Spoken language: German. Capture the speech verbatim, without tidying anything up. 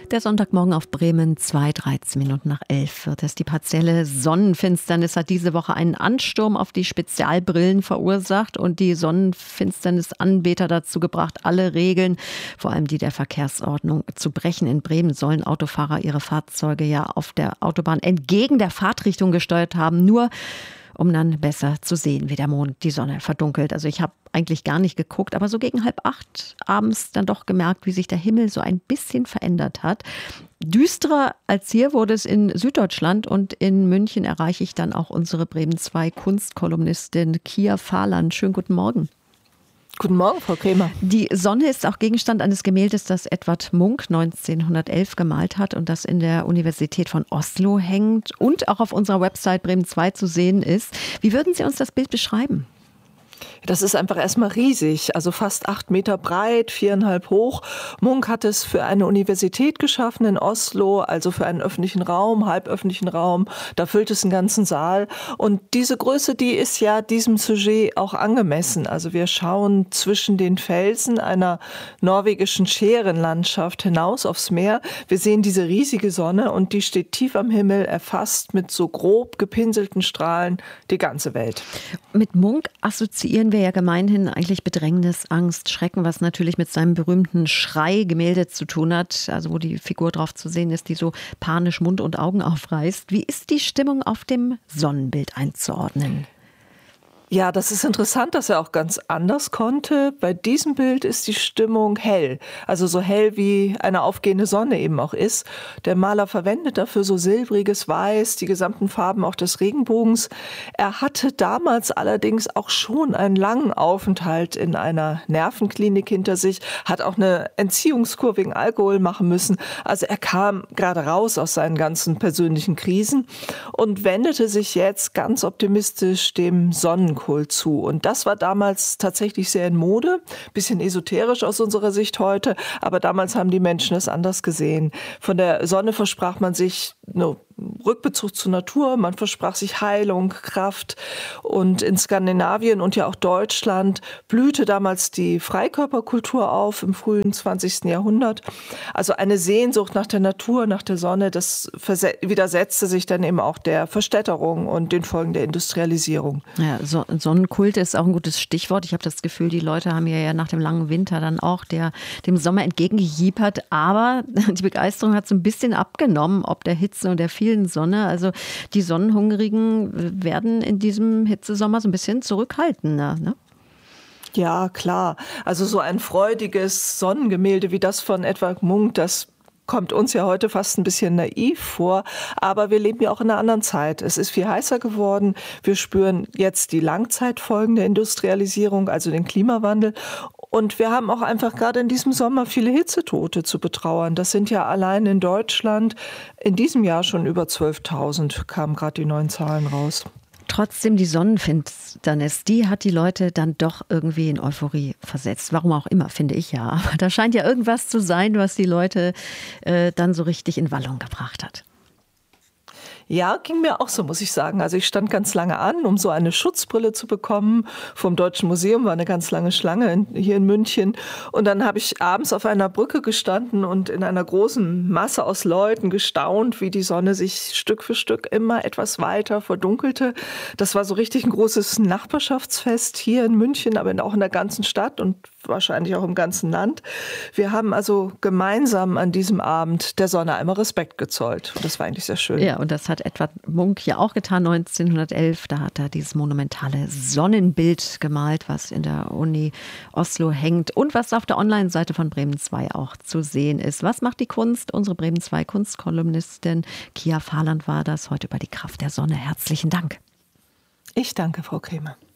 Der Sonntagmorgen auf Bremen zwei, dreizehn Minuten nach elf wird es. Die partielle Sonnenfinsternis hat diese Woche einen Ansturm auf die Spezialbrillen verursacht und die Sonnenfinsternisanbeter dazu gebracht, alle Regeln, vor allem die der Verkehrsordnung, zu brechen. In Bremen sollen Autofahrer ihre Fahrzeuge ja auf der Autobahn entgegen der Fahrtrichtung gesteuert haben, nur um dann besser zu sehen, wie der Mond die Sonne verdunkelt. Also ich habe eigentlich gar nicht geguckt, aber so gegen halb acht abends dann doch gemerkt, wie sich der Himmel so ein bisschen verändert hat. Düsterer als hier wurde es in Süddeutschland und in München erreiche ich dann auch unsere Bremen zwei Kunstkolumnistin Kia Fahland. Schönen guten Morgen. Guten Morgen, Frau Kremer. Die Sonne ist auch Gegenstand eines Gemäldes, das Edvard Munch neunzehnhundertelf gemalt hat und das in der Universität von Oslo hängt und auch auf unserer Website Bremen zwei zu sehen ist. Wie würden Sie uns das Bild beschreiben? Das ist einfach erstmal riesig, also fast acht Meter breit, viereinhalb hoch. Munch hat es für eine Universität geschaffen in Oslo, also für einen öffentlichen Raum, halböffentlichen Raum. Da füllt es einen ganzen Saal. Und diese Größe, die ist ja diesem Sujet auch angemessen. Also wir schauen zwischen den Felsen einer norwegischen Schärenlandschaft hinaus aufs Meer. Wir sehen diese riesige Sonne und die steht tief am Himmel, erfasst mit so grob gepinselten Strahlen die ganze Welt. Mit Munch assoziieren wir ja gemeinhin eigentlich Bedrängnis, Angst, Schrecken, was natürlich mit seinem berühmten Schrei-Gemälde zu tun hat, also wo die Figur drauf zu sehen ist, die so panisch Mund und Augen aufreißt. Wie ist die Stimmung auf dem Sonnenbild einzuordnen? Ja, das ist interessant, dass er auch ganz anders konnte. Bei diesem Bild ist die Stimmung hell, also so hell wie eine aufgehende Sonne eben auch ist. Der Maler verwendet dafür so silbriges Weiß, die gesamten Farben auch des Regenbogens. Er hatte damals allerdings auch schon einen langen Aufenthalt in einer Nervenklinik hinter sich, hat auch eine Entziehungskur wegen Alkohol machen müssen. Also er kam gerade raus aus seinen ganzen persönlichen Krisen und wendete sich jetzt ganz optimistisch dem Sonnenkult zu. Und das war damals tatsächlich sehr in Mode, bisschen esoterisch aus unserer Sicht heute, aber damals haben die Menschen es anders gesehen. Von der Sonne versprach man sich no, Rückbezug zur Natur, man versprach sich Heilung, Kraft. Und in Skandinavien und ja auch Deutschland blühte damals die Freikörperkultur auf im frühen zwanzigsten Jahrhundert. Also eine Sehnsucht nach der Natur, nach der Sonne, das widersetzte sich dann eben auch der Verstädterung und den Folgen der Industrialisierung. Ja, so Sonnenkult ist auch ein gutes Stichwort. Ich habe das Gefühl, die Leute haben ja nach dem langen Winter dann auch der, dem Sommer entgegengejiepert. Aber die Begeisterung hat so ein bisschen abgenommen, ob der Hitze und der vielen Sonne. Also die Sonnenhungrigen werden in diesem Hitzesommer so ein bisschen zurückhaltender, ne? Ja, klar. Also so ein freudiges Sonnengemälde wie das von Edvard Munch, das kommt uns ja heute fast ein bisschen naiv vor, aber wir leben ja auch in einer anderen Zeit. Es ist viel heißer geworden. Wir spüren jetzt die Langzeitfolgen der Industrialisierung, also den Klimawandel. Und wir haben auch einfach gerade in diesem Sommer viele Hitzetote zu betrauern. Das sind ja allein in Deutschland in diesem Jahr schon über zwölftausend, kamen gerade die neuen Zahlen raus. Trotzdem die Sonnenfinsternis, die hat die Leute dann doch irgendwie in Euphorie versetzt. Warum auch immer, finde ich ja. Aber da scheint ja irgendwas zu sein, was die Leute äh, dann so richtig in Wallung gebracht hat. Ja, ging mir auch so, muss ich sagen. Also ich stand ganz lange an, um so eine Schutzbrille zu bekommen. Vom Deutschen Museum war eine ganz lange Schlange in, hier in München. Und dann habe ich abends auf einer Brücke gestanden und in einer großen Masse aus Leuten gestaunt, wie die Sonne sich Stück für Stück immer etwas weiter verdunkelte. Das war so richtig ein großes Nachbarschaftsfest hier in München, aber auch in der ganzen Stadt und wahrscheinlich auch im ganzen Land. Wir haben also gemeinsam an diesem Abend der Sonne einmal Respekt gezollt. Und das war eigentlich sehr schön. Ja, und das hat Edvard Munch ja auch getan, neunzehnhundertelf. Da hat er dieses monumentale Sonnenbild gemalt, was in der Uni Oslo hängt und was auf der Online-Seite von Bremen zwei auch zu sehen ist. Was macht die Kunst? Unsere Bremen zwei Kunstkolumnistin Kia Fahland war das heute über die Kraft der Sonne. Herzlichen Dank. Ich danke, Frau Kremer.